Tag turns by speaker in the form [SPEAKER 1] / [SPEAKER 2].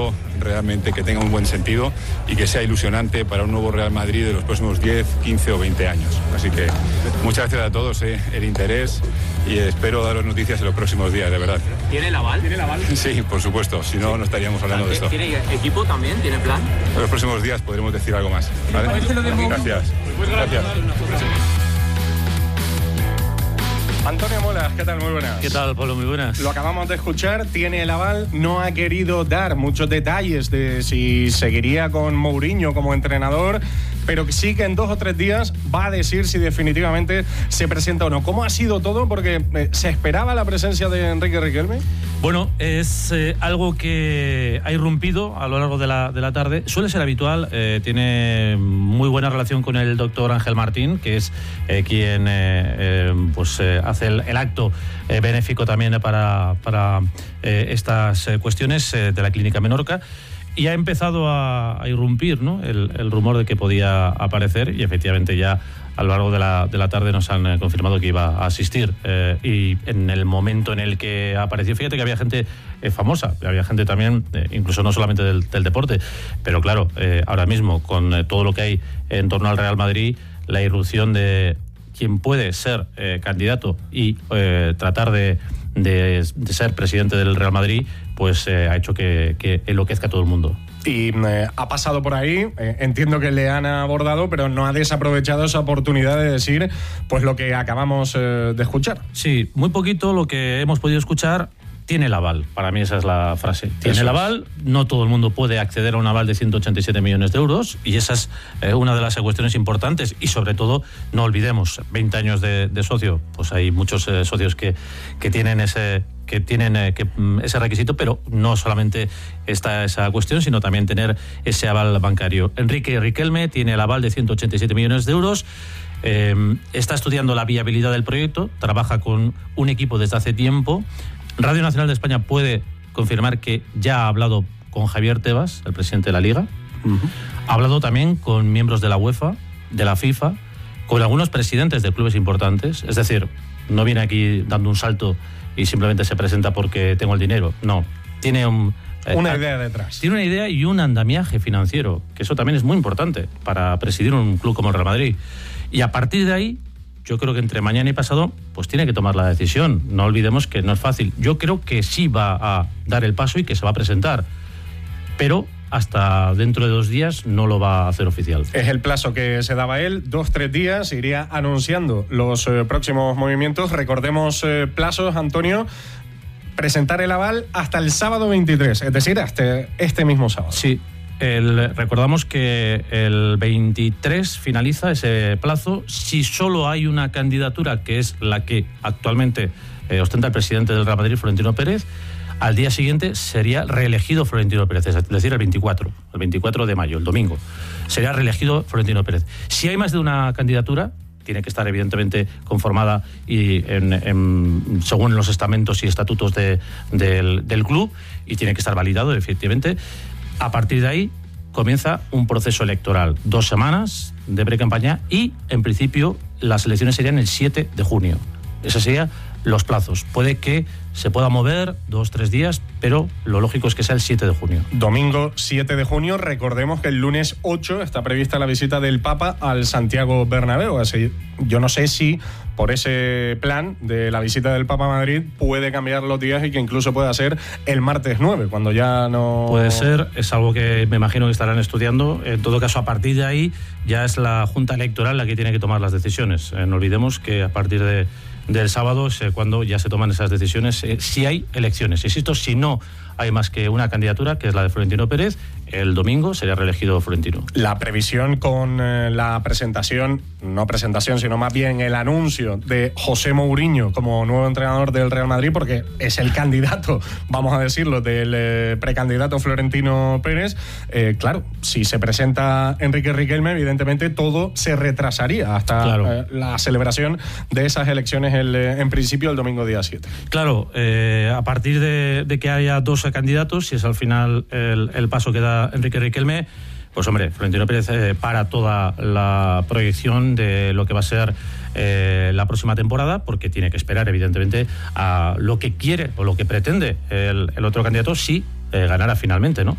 [SPEAKER 1] algo realmente que tenga un buen sentido y que sea ilusionante para un nuevo Real Madrid de los próximos 10, 15 o 20 años. Así que muchas gracias a todos el interés y espero daros noticias en los próximos días, de verdad.
[SPEAKER 2] ¿Tiene el aval?
[SPEAKER 1] Sí, por supuesto, si no, no estaríamos hablando de esto.
[SPEAKER 2] ¿Tiene equipo también? ¿Tiene plan?
[SPEAKER 1] En los próximos días podremos decir algo más, ¿vale? Gracias. Gracias. Antonio Molas, ¿qué tal? Muy buenas.
[SPEAKER 3] ¿Qué tal, Pablo? Muy buenas.
[SPEAKER 4] Lo acabamos de escuchar, tiene el aval, no ha querido dar muchos detalles de si seguiría con Mourinho como entrenador, pero sí que en 2 o 3 días va a decir si definitivamente se presenta o no. ¿Cómo ha sido todo? Porque ¿se esperaba la presencia de Enrique Riquelme?
[SPEAKER 3] Bueno, es algo que ha irrumpido a lo largo de la tarde. Suele ser habitual, tiene muy buena relación con el doctor Ángel Martín, que es quien hace el acto benéfico también para estas cuestiones de la Clínica Menorca. Y ha empezado a irrumpir, ¿no?, el rumor de que podía aparecer, y efectivamente ya a lo largo de la tarde nos han confirmado que iba a asistir. Y en el momento en el que apareció, fíjate que había gente famosa, había gente también, incluso no solamente del deporte, pero claro, ahora mismo con todo lo que hay en torno al Real Madrid, la irrupción de quien puede ser candidato y tratar de ser presidente del Real Madrid, pues ha hecho que enloquezca a todo el mundo.
[SPEAKER 4] Y ha pasado por ahí, entiendo que le han abordado, pero no ha desaprovechado esa oportunidad de decir pues lo que acabamos de escuchar.
[SPEAKER 3] Sí, muy poquito lo que hemos podido escuchar. Tiene el aval, para mí esa es la frase. Tiene el aval, no todo el mundo puede acceder a un aval de 187 millones de euros y esa es una de las cuestiones importantes y sobre todo, no olvidemos, 20 años de socio, pues hay muchos socios que tienen ese requisito, pero no solamente está esa cuestión, sino también tener ese aval bancario. Enrique Riquelme tiene el aval de 187 millones de euros, está estudiando la viabilidad del proyecto, trabaja con un equipo desde hace tiempo. Radio Nacional de España puede confirmar que ya ha hablado con Javier Tebas, el presidente de la Liga. Ha hablado también con miembros de la UEFA, de la FIFA, con algunos presidentes de clubes importantes. Es decir, no viene aquí dando un salto y simplemente se presenta porque tengo el dinero. No, tiene
[SPEAKER 4] una idea detrás.
[SPEAKER 3] Tiene una idea y un andamiaje financiero, que eso también es muy importante para presidir un club como el Real Madrid. Y a partir de ahí, yo creo que entre mañana y pasado pues tiene que tomar la decisión. No olvidemos que no es fácil. Yo creo que sí va a dar el paso y que se va a presentar, pero hasta dentro de 2 días no lo va a hacer oficial.
[SPEAKER 4] Es el plazo que se daba él, 2-3 días, iría anunciando los próximos movimientos. Recordemos plazos, Antonio. Presentar el aval hasta el sábado 23, es decir, hasta este mismo sábado.
[SPEAKER 3] Sí. Recordamos que el 23 finaliza ese plazo. Si solo hay una candidatura, que es la que actualmente ostenta el presidente del Real Madrid, Florentino Pérez, al día siguiente sería reelegido Florentino Pérez, es decir, el 24 de mayo, el domingo, sería reelegido Florentino Pérez. Si hay más de una candidatura, tiene que estar evidentemente conformada y según los estamentos y estatutos del club, y tiene que estar validado, efectivamente. A partir de ahí comienza un proceso electoral, 2 semanas de pre-campaña y, en principio, las elecciones serían el 7 de junio. Esos serían los plazos. Puede que se pueda mover 2-3 días, pero lo lógico es que sea el 7 de junio.
[SPEAKER 4] Domingo 7 de junio, recordemos que el lunes 8 está prevista la visita del Papa al Santiago Bernabéu. Así, yo no sé si por ese plan de la visita del Papa a Madrid puede cambiar los días y que incluso pueda ser el martes 9, cuando ya no...
[SPEAKER 3] Puede ser, es algo que me imagino que estarán estudiando. En todo caso, a partir de ahí ya es la Junta Electoral la que tiene que tomar las decisiones. No olvidemos que a partir del sábado es cuando ya se toman esas decisiones, si hay elecciones. Insisto, si no hay más que una candidatura, que es la de Florentino Pérez, el domingo sería reelegido Florentino.
[SPEAKER 4] La previsión con la presentación, no presentación, sino más bien el anuncio de José Mourinho como nuevo entrenador del Real Madrid, porque es el candidato, vamos a decirlo, del precandidato Florentino Pérez. Claro, si se presenta Enrique Riquelme, evidentemente todo se retrasaría hasta la celebración de esas elecciones en principio el domingo día 7.
[SPEAKER 3] Claro, a partir de que haya 2 candidatos, si es al final el paso que da Enrique Riquelme, pues hombre, Florentino Pérez para toda la proyección de lo que va a ser la próxima temporada, porque tiene que esperar evidentemente a lo que quiere o lo que pretende el otro candidato si ganara finalmente, ¿no?